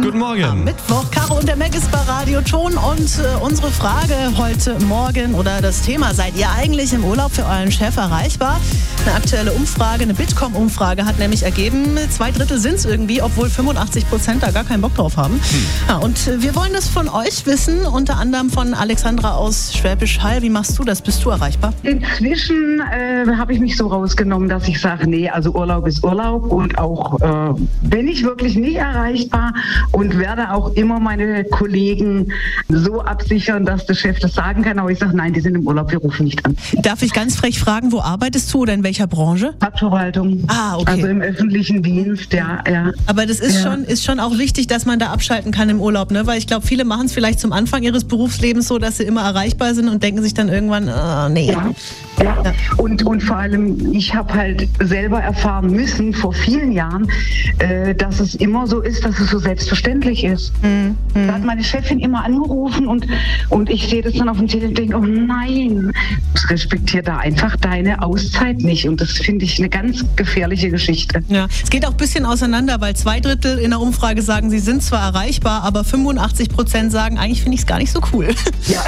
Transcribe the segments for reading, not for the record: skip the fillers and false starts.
Guten Morgen. Am Mittwoch, Caro und der Mac ist bei Radio Ton und unsere Frage heute Morgen oder das Thema: Seid ihr eigentlich im Urlaub für euren Chef erreichbar? Eine aktuelle Umfrage, eine Bitkom-Umfrage hat nämlich ergeben, 2/3 sind es irgendwie, obwohl 85% da gar keinen Bock drauf haben. Ja, und wir wollen das von euch wissen, unter anderem von Alexandra aus Schwäbisch Hall. Wie machst du das? Bist du erreichbar? Inzwischen habe ich mich so rausgenommen, dass ich sage, nee, also Urlaub ist Urlaub und auch bin ich wirklich nicht erreichbar und werde auch immer meine Kollegen so absichern, dass der Chef das sagen kann. Aber ich sage, nein, die sind im Urlaub, wir rufen nicht an. Darf ich ganz frech fragen, wo arbeitest du oder in welcher Branche? Stadtverwaltung. Okay. Also im öffentlichen Dienst, ja. Aber das ist schon auch wichtig, dass man da abschalten kann im Urlaub, ne? Weil ich glaube, viele machen es vielleicht zum Anfang ihres Berufslebens so, dass sie immer erreichbar sind und denken sich dann irgendwann, nee. Ja. Und vor allem, ich habe halt selber erfahren müssen vor vielen Jahren, dass es immer so ist, dass es so selbstverständlich ist. Da hat meine Chefin immer angerufen und ich sehe das dann auf dem Telefon und denke, oh nein, das respektiert da einfach deine Auszeit nicht. Und das finde ich eine ganz gefährliche Geschichte. Ja, es geht auch ein bisschen auseinander, weil 2/3 in der Umfrage sagen, sie sind zwar erreichbar, aber 85% sagen, eigentlich finde ich es gar nicht so cool. Ja,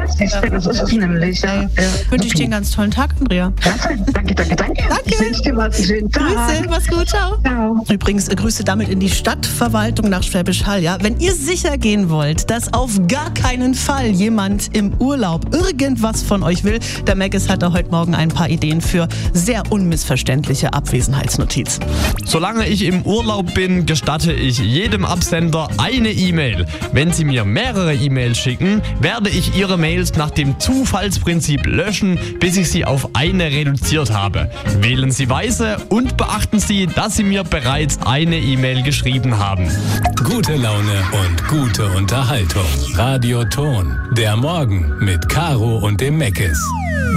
das ist es nämlich. Ja. Wünsche ich dir einen ganz tollen Tag, Andrea. Danke. Ich wünsche dir was. Schönen Tag. Grüße, mach's gut, ciao. Ciao. Übrigens, Grüße damit in die Stadtverwaltung nach Schwäbisch Hall. Ja? Wenn ihr sicher gehen wollt, dass auf gar keinen Fall jemand im Urlaub irgendwas von euch will, der Maggis hat da heute Morgen ein paar Ideen für sehr unmissverständliche Abwesenheitsnotizen. Solange ich im Urlaub bin, gestatte ich jedem Absender eine E-Mail. Wenn Sie mir mehrere E-Mails schicken, werde ich Ihre Mails nach dem Zufallsprinzip löschen, bis ich sie auf eine reduziert habe. Wählen Sie weise und beachten Sie, dass Sie mir bereits eine E-Mail geschrieben haben. Gute Laune und gute Unterhaltung. Radio Ton. Der Morgen mit Caro und dem Maggis.